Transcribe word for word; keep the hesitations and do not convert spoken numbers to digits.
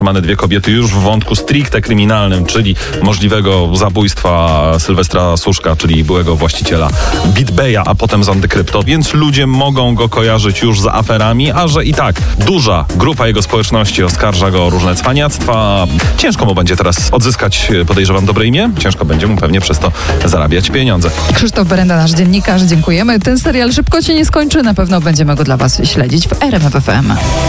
Mamy dwie kobiety już w wątku stricte kryminalnym, czyli możliwego zabójstwa Sylwestra Suszka, czyli byłego właściciela BitBaya, a potem z Antykrypto, więc ludzie mogą go kojarzyć już z aferami, a że i tak duża grupa jego społeczności oskarża go o różne cwaniactwa. Ciężko mu będzie teraz odzyskać, podejrzewam, dobre imię. Ciężko będzie mu pewnie przez to zarabiać pieniądze. Krzysztof Berenda, nasz dziennikarz, dziękujemy. Ten serial szybko się nie skończy, na pewno będziemy go dla Was śledzić w R M F F M.